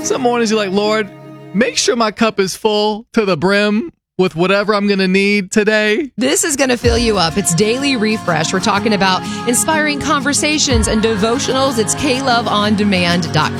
Some mornings you're like, Lord, make sure my cup is full to the brim with whatever I'm going to need today. This is going to fill you up. It's Daily Refresh. We're talking about inspiring conversations and devotionals. It's KLoveOnDemand.com.